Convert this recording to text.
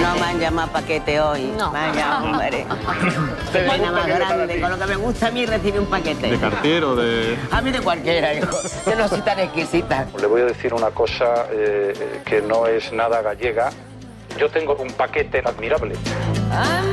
No me han llamado paquete hoy. No. Vaya, hombre. Qué pena más grande. Con lo que me gusta a mí recibir un paquete. ¿De cartero, de...? A mí de cualquiera, hijo. Yo no soy tan exquisita. Le voy a decir una cosa que no es nada gallega. Yo tengo un paquete admirable.